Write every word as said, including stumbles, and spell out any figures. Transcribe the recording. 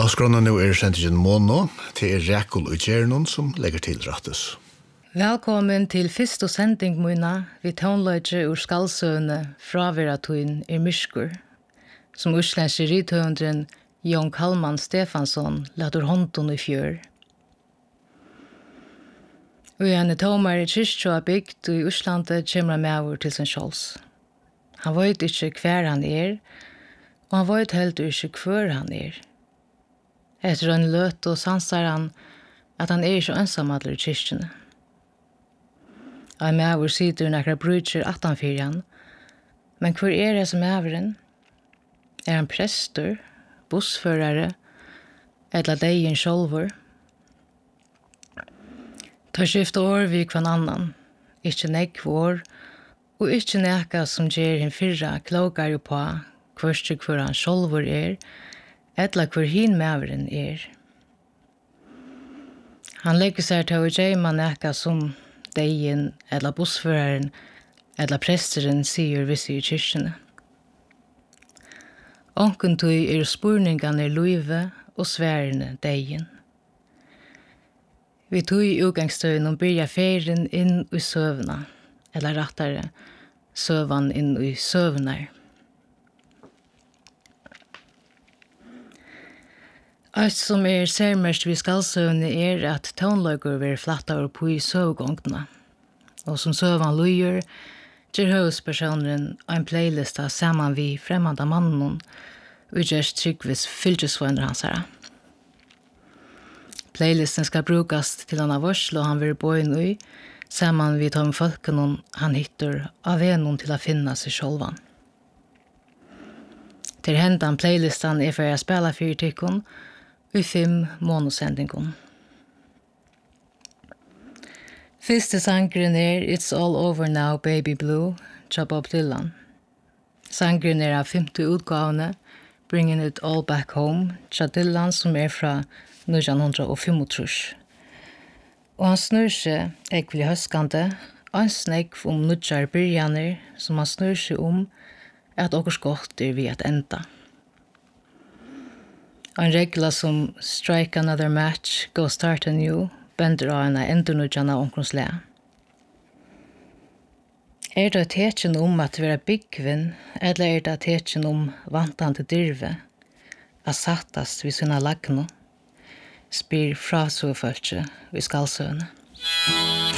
Avskrona nu er sendingen Mono til Rekul og Gjernon som legger til rattes. Velkommen til første sending muna vi tånløyde ur skalsøvne fraveratuin er myrskur, som uslenske rithøvendren Jon Kalman Stefansson lader hånden i fjør. Og i henne tomar i kyrkja bygd i Oslandet kommer med over til sin skjolds. Han vet ikke hver han er, og han vet heller ikke hver han er. Etter en løt og sansar han at han er ikke ønsamadler i kyrkjene. Jeg med over sider nekra brudger attanfyrjan, men hvor er det som maveren? Er han prester, bussførare, eller deien sjolvor? Ta skifte år vi kvann annan, ikkje nekv år, og ikkje neka som gjer hin fyrra klokare på hverst hvor han sjolvor er, eller hvor hin maveren er. Han legger seg til å gjøre neka som deien, eller bussføraren, eller presteren sier visse i kyrkjene. Onken tog er spurningane luive og sværene deien. Vi tog i utgangsstøyen og byrja ferien inn i søvna, eller rattere, søvan inn i søvnar. Alt som er særmest vi skalsøvne er at tånløyger vil flatta opp på i søvgångene. Og som søvan lujer, gjør høvdspersonen en playlista saman vi fremmande mannen og gjørs tryggvis fylgesvønner hans her. Playlisten skal brukast til han av vårslo han vil bo inn i, saman vi tar med folkene han hittar av venom til å finna seg sjolvan. Til hendan playlistan er for å spela fyrtikkon, i fem monosendingon. Fyrste sangren er It's All Over Now, Baby Blue, tja Bob Dylan. Sangren er av femte utgavene, Bringing It All Back Home, tja Dylan, som er fra nitton fyrtiofem. Og han snur seg ekvelig høskande, og han snakk om nudjar byrjaner, som han snur seg om at okkurs godt er vi at enda. En regla som strike another match, go start anew, bender av en endurnudjana omkrons le. Er det tetjen om at vera byggvin, eller er det tetjen om vantande dyrve, a sattast vid sina lagno, spyr frasugfølse vi skalsøvne.